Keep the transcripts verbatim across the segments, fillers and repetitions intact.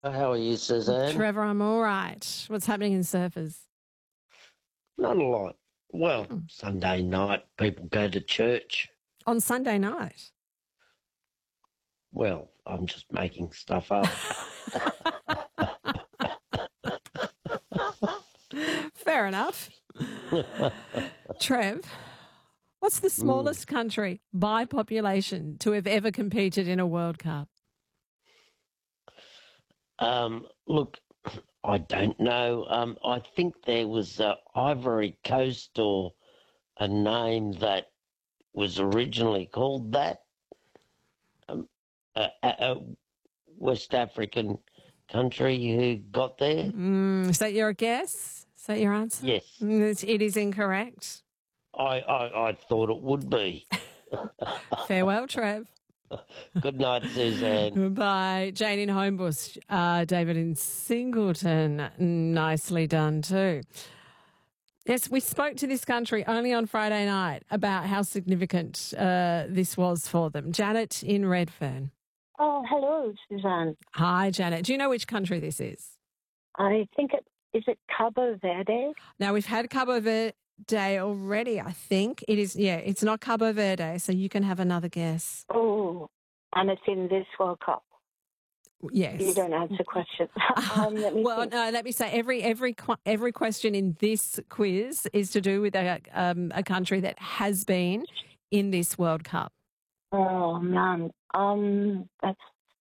How are you, Suzanne? Trevor, I'm all right. What's happening in Surfers? Not a lot. Well, Hmm. Sunday night, people go to church. On Sunday night? Well, I'm just making stuff up. Fair enough. Trev, what's the smallest country by population to have ever competed in a World Cup? Um, look, I don't know. Um, I think there was uh, Ivory Coast or a name that was originally called that. Um, a, a, a West African country who got there. Mm, is that your guess? Is that your answer? Yes, Mm, it's- It is incorrect. I, I, I thought it would be. Farewell, Trev. Good night, Suzanne. By Jane in Homebush, uh, David in Singleton. Nicely done too. Yes, we spoke to this country only on Friday night about how significant uh, this was for them. Janet in Redfern. Oh, hello, Suzanne. Hi, Janet. Do you know which country this is? I think it is it Cabo Verde. Now, we've had Cabo Verde already, I think. It is, yeah, it's not Cabo Verde, so you can have another guess. Oh, and it's in this World Cup. Yes. You don't answer questions. um, let me well, think. no, let me say every every qu- every question in this quiz is to do with a um, a country that has been in this World Cup. Oh man, um, that's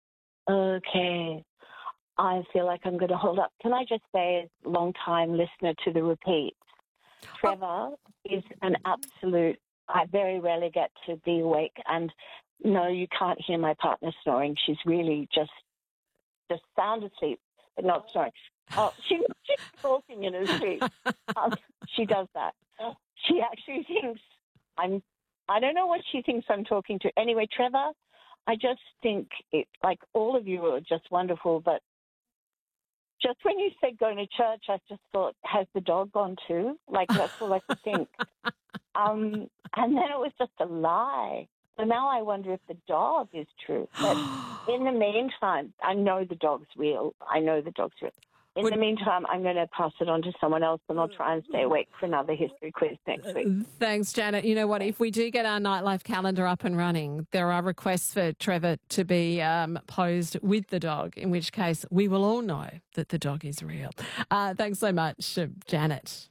okay. I feel like I'm going to hold up. Can I just say, as a long-time listener to the repeats, Trevor is an absolute. I very rarely get to be awake, and no, you can't hear my partner snoring. She's really just just sound asleep, but not snoring. Oh, she, she's talking in her sleep. Um, she does that. She actually thinks I'm. I don't know what she thinks I'm talking to. Anyway, Trevor, I just think it. Like all of you are just wonderful, but just when you said going to church, I just thought, has the dog gone too? Like that's all I could think. Um, and then it was just a lie. So now I wonder if the dog is true. But in the meantime, I know the dog's real. I know the dog's real. In the meantime, I'm going to pass it on to someone else, and I'll try and stay awake for another history quiz next week. Thanks, Janet. You know what? If we do get our nightlife calendar up and running, there are requests for Trevor to be um, posed with the dog, in which case we will all know that the dog is real. Uh, thanks so much, uh, Janet.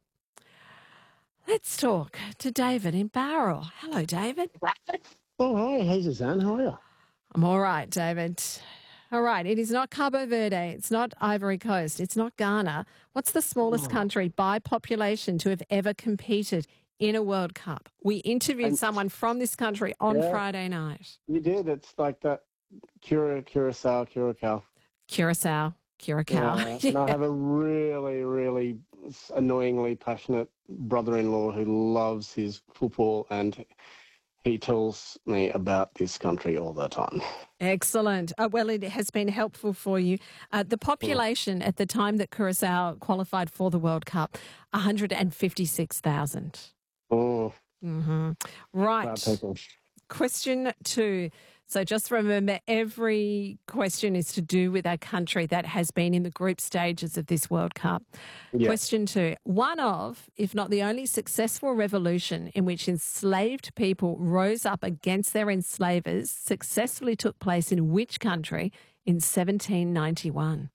Let's talk to David in Bowral. Hello, David. Oh, hi. Hey, Suzanne. How are you? I'm all right, David. All right. It is not Cabo Verde. It's not Ivory Coast. It's not Ghana. What's the smallest Oh. country by population to have ever competed in a World Cup? We interviewed And- someone from this country on Yeah. Friday night. You did. It's like that Cura, Curacao, Curacao. Curacao. Curacao. Yeah. And I have a really, really annoyingly passionate brother-in-law who loves his football, and he tells me about this country all the time. Excellent. Uh, well, it has been helpful for you. Uh, the population at the time that Curacao qualified for the World Cup, one hundred fifty-six thousand. Oh, Mm-hmm. Right. bad people. Question two. So just remember, every question is to do with a country that has been in the group stages of this World Cup. Yeah. Question two. One of, if not the only successful revolution in which enslaved people rose up against their enslavers successfully took place in which country in seventeen ninety-one?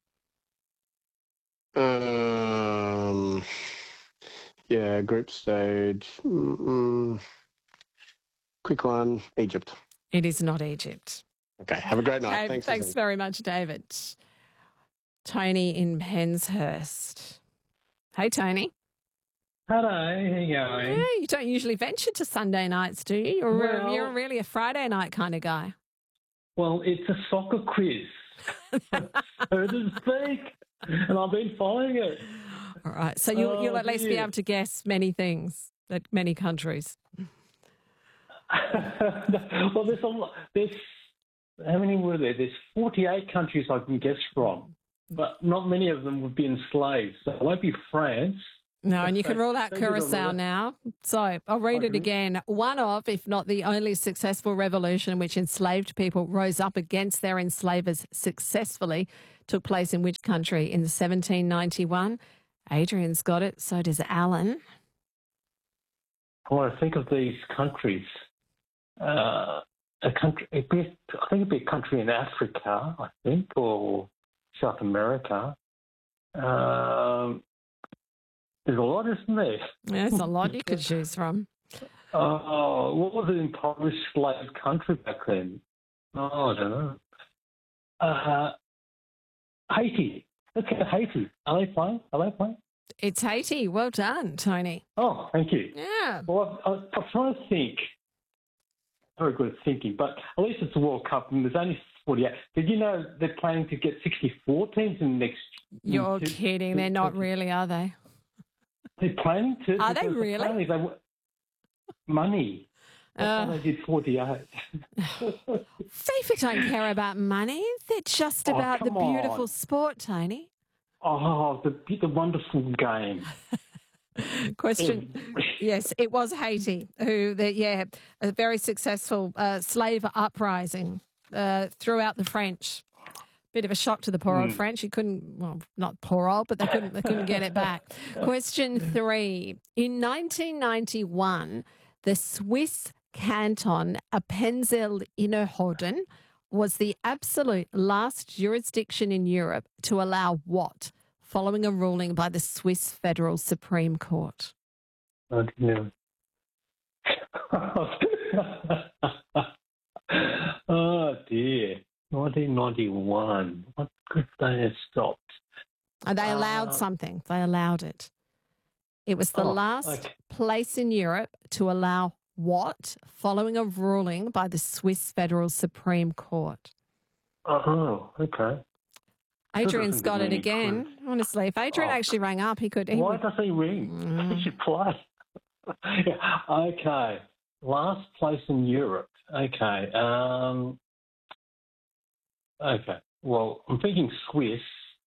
Um, yeah, group stage. Mm-mm. Quick one, Egypt. It is not Egypt. Okay, have a great night. Okay, Thanks, thanks Suzanne. very much, David. Tony in Penshurst. Hey, Tony. Hello, how you going? Yeah, you don't usually venture to Sunday nights, do you? You're, re- Well- you're really a Friday night kind of guy. Well, it's a soccer quiz, so to speak, and I've been following it. All right. So you'll, Oh, you'll at least be dear. able to guess many things at many countries. Well, there's a lot. There's how many were there? There's forty-eight countries I can guess from, but not many of them would be enslaved. So it won't be France. No, and you can rule out Thank you, Curacao Dominic. now. So I'll read it Okay. again. One of, if not the only successful revolution in which enslaved people rose up against their enslavers successfully took place in which country in seventeen ninety-one? Adrian's got it, so does Alan. I want to think of these countries. Uh, a country, it'd be, I think it'd be a country in Africa, I think, or South America. Um, there's a lot, isn't there? Yeah, there's a lot you could choose from. Oh, what was it, impoverished slave country back then? Oh, I don't know. Uh, Haiti. Let's go to Haiti. Are they playing? Are they playing? It's Haiti. Well done, Tony. Oh, thank you. Yeah. Well, I, I, I'm trying to think. Very good at thinking, but at least it's a World Cup and there's only forty-eight. Did you know they're planning to get sixty-four teams in the next... You're two, kidding. two, They're not two, really, are they? They're planning to. Are they because really? apparently They, money. That's Uh, why they did forty-eight. FIFA don't care about money. They're just Oh, about the come beautiful on. sport, Tony. Oh, the, the wonderful game. Question. Yes, it was Haiti who, the, yeah, a very successful uh, slave uprising uh, throughout the French. Bit of a shock to the poor old Mm. French. You couldn't, well, not poor old, but they couldn't, they couldn't get it back. Question three. In nineteen ninety-one, the Swiss canton Appenzell-Innerrhoden was the absolute last jurisdiction in Europe to allow what, following a ruling by the Swiss Federal Supreme Court? I didn't know. Oh, dear. nineteen ninety-one. What could they have stopped? And they allowed Uh, something. They allowed it. It was the Oh, last okay. place in Europe to allow what, following a ruling by the Swiss Federal Supreme Court? Oh, okay. Adrian's doesn't got give it me any again. clues. Honestly, if Adrian Oh. actually rang up, he could. He Why would, does he ring? Mm. He should play. Yeah, okay. Last place in Europe. Okay. Um, okay. Well, I'm thinking Swiss.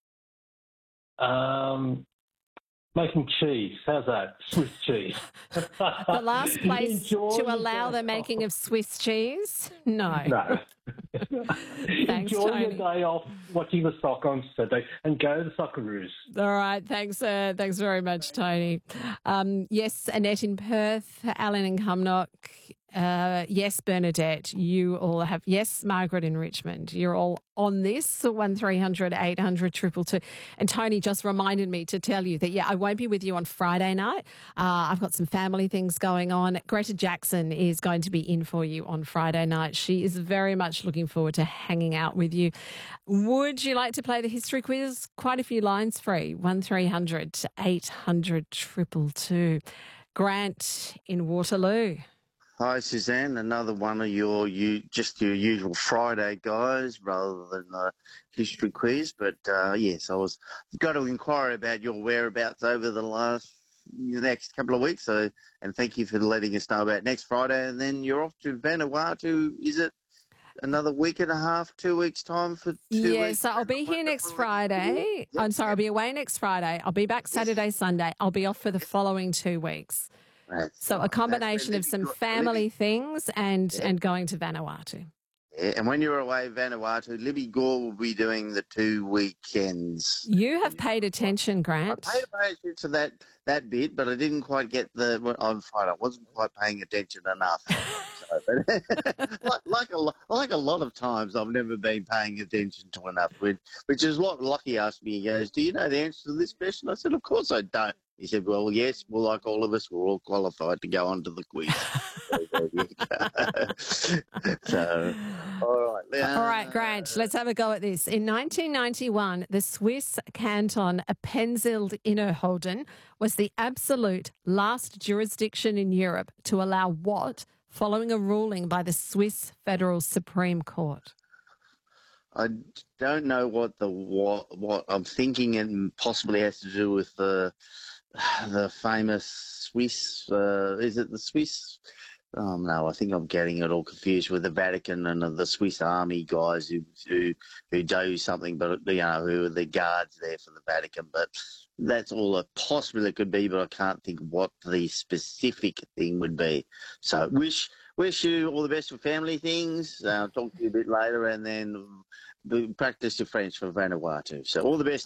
Um, making cheese. How's that? Swiss cheese. the last place Enjoy to allow the yourself. making of Swiss cheese? No. No. Thanks, Enjoy Tony. your day off watching the soccer on Saturday and go to the Socceroos. All right. Thanks. Uh, thanks very much, Tony. Um, yes, Annette in Perth, Alan in Cumnock. Uh, yes, Bernadette, you all have. Yes, Margaret in Richmond. You're all on this. one three hundred eight hundred two two two. And Tony just reminded me to tell you that, yeah, I won't be with you on Friday night. Uh, I've got some family things going on. Greta Jackson is going to be in for you on Friday night. She is very much looking forward to hanging out with you. Would you like to play the history quiz? Quite a few lines free. one three hundred eight hundred two two two. Grant in Waterloo. Hi, Suzanne. Another one of your you just your usual Friday guys, rather than a history quiz. But uh, yes, I was got to inquire about your whereabouts over the last the next couple of weeks. So, and thank you for letting us know about next Friday. And then you're off to Vanuatu. Is it another week and a half, two weeks time for two Yeah, weeks? so I'll be here next Friday. Yep, I'm sorry, I'll yep. be away next Friday. I'll be back Saturday, Sunday. I'll be off for the following two weeks. That's So a fine. combination of That's some really good. family things and Yeah. and going to Vanuatu. Yeah, and when you're away, Vanuatu, Libby Gore will be doing the two weekends. You have paid attention, I Grant. paid attention to that, that bit, but I didn't quite get the. Well, I'm fine. I wasn't quite paying attention enough. So, but like, like a lo- like a lot of times, I've never been paying attention to enough. Which, which is what Lockie asked me. He goes, "Do you know the answer to this question?" I said, "Of course I don't." He said, "Well, yes. Well, like all of us, we're all qualified to go on to the quiz." So, there you go. So, all right. All right, Grant, let's have a go at this. In nineteen ninety-one, the Swiss canton Appenzell-Innerrhoden was the absolute last jurisdiction in Europe to allow what, following a ruling by the Swiss Federal Supreme Court? I don't know what the what, what I'm thinking, and possibly has to do with the the famous Swiss. Uh, is it the Swiss? Oh no, I think I'm getting it all confused with the Vatican and the Swiss Army guys who who who do something, but you know who are the guards there for the Vatican. But that's all a possibility it could be, but I can't think what the specific thing would be. So wish wish you all the best for family things. Uh, I'll talk to you a bit later, and then practice your French for Vanuatu. So all the best.